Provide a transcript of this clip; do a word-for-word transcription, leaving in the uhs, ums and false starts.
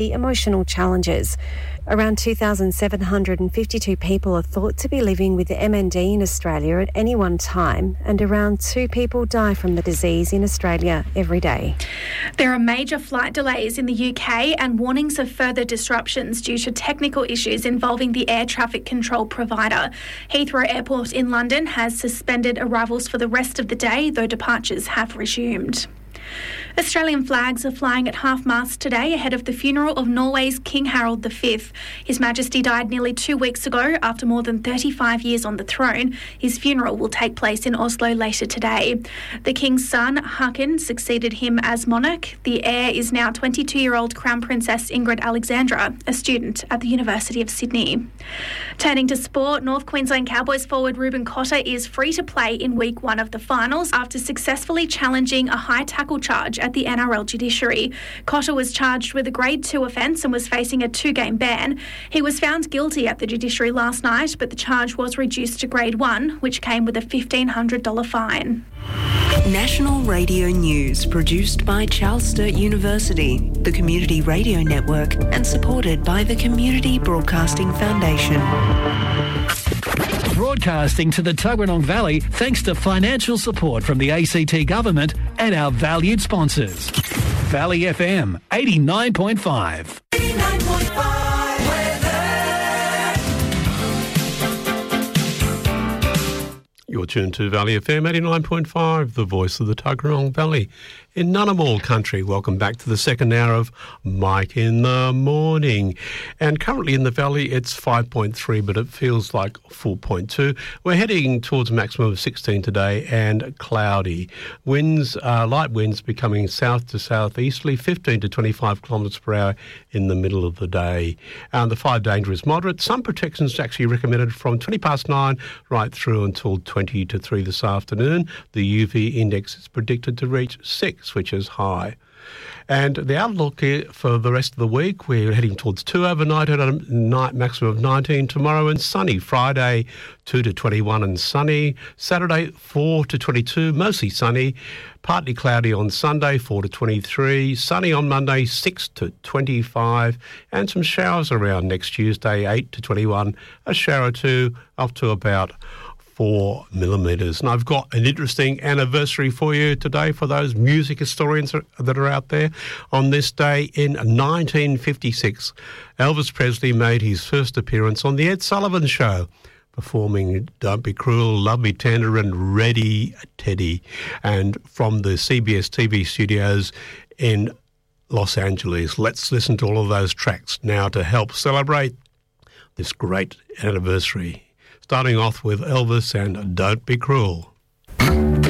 Emotional challenges. Around two thousand seven hundred fifty-two people are thought to be living with M N D in Australia at any one time, and around two people die from the disease in Australia every day. There are major flight delays in the U K and warnings of further disruptions due to technical issues involving the air traffic control provider. Heathrow Airport in London has suspended arrivals for the rest of the day, though departures have resumed. Australian flags are flying at half-mast today ahead of the funeral of Norway's King Harald the Fifth. His Majesty died nearly two weeks ago after more than thirty-five years on the throne. His funeral will take place in Oslo later today. The King's son, Haakon, succeeded him as monarch. The heir is now twenty-two-year-old Crown Princess Ingrid Alexandra, a student at the University of Sydney. Turning to sport, North Queensland Cowboys forward Ruben Cotter is free to play in week one of the finals after successfully challenging a high tackle charge at the N R L judiciary. Cotter was charged with a grade two offence and was facing a two-game ban. He was found guilty at the judiciary last night, but the charge was reduced to grade one, which came with a fifteen hundred dollars fine. National Radio News, produced by Charles Sturt University, the Community Radio Network, and supported by the Community Broadcasting Foundation. Broadcasting to the Tuggeranong Valley thanks to financial support from the A C T Government and our valued sponsors. Valley F M eighty-nine point five. eighty-nine point five weather. You're tuned to Valley F M eighty-nine point five, the voice of the Tuggeranong Valley in Ngunnawal country. Welcome back to the second hour of Mike in the Morning. And currently in the valley, it's five point three, but it feels like four point two. We're heading towards a maximum of sixteen today and cloudy. Winds, uh, light winds becoming south to southeasterly, fifteen to twenty-five kilometres per hour in the middle of the day. And the fire danger is moderate. Some protections actually recommended from twenty past nine right through until twenty to three this afternoon. The U V index is predicted to reach six, which is high. And the outlook for the rest of the week, we're heading towards two overnight at a night maximum of nineteen tomorrow, and sunny. Friday, two to twenty-one and sunny. Saturday, four to twenty-two, mostly sunny. Partly cloudy on Sunday, four to twenty-three. Sunny on Monday, six to twenty-five. And some showers around next Tuesday, eight to twenty-one. A shower or two up to about four millimetres. And I've got an interesting anniversary for you today for those music historians that are out there. On this day in nineteen fifty-six, Elvis Presley made his first appearance on The Ed Sullivan Show, performing Don't Be Cruel, Love Me Tender and Ready Teddy, and from the C B S T V studios in Los Angeles. Let's listen to all of those tracks now to help celebrate this great anniversary. Starting off with Elvis and Don't Be Cruel.